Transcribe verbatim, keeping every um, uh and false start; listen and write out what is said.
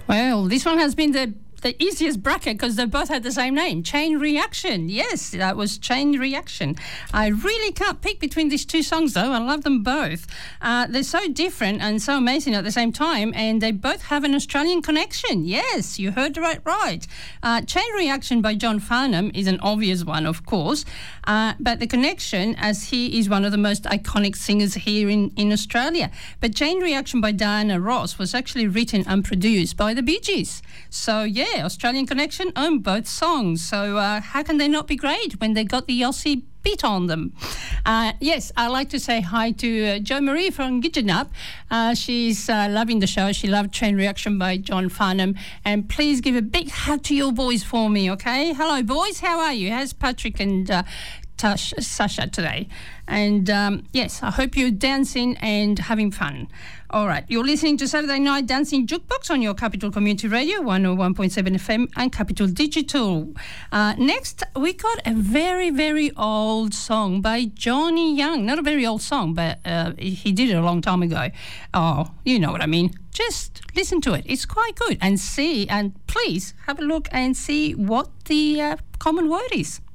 Well, this one has been the the easiest bracket because they both had the same name, Chain Reaction. Yes, that was Chain Reaction. I really can't pick between these two songs, though. I love them both. Uh, they're so different and so amazing at the same time, and they both have an Australian connection. Yes, you heard right, right. Uh, Chain Reaction by John Farnham is an obvious one, of course, uh, but the connection, as he is one of the most iconic singers here in, in Australia. But Chain Reaction by Diana Ross was actually written and produced by the Bee Gees. So, yeah. Yeah, Australian connection on both songs. So uh, how can they not be great when they got the Aussie beat on them? Uh, yes, I'd like to say hi to uh, Jo Marie from Gidgenup. Uh, she's uh, loving the show. She loved Chain Reaction by John Farnham. And please give a big hug to your boys for me, okay? Hello, boys. How are you? How's Patrick and uh, Tash, Sasha today? And um, yes, I hope you're dancing and having fun. All right, you're listening to Saturday Night Dancing Jukebox on your Capital Community Radio, one oh one point seven F M and Capital Digital. Uh, next, we got a very, very old song by Johnny Young. Not a very old song, but uh, he did it a long time ago. Oh, you know what I mean. Just listen to it. It's quite good. And see, and please have a look and see what the uh, common word is.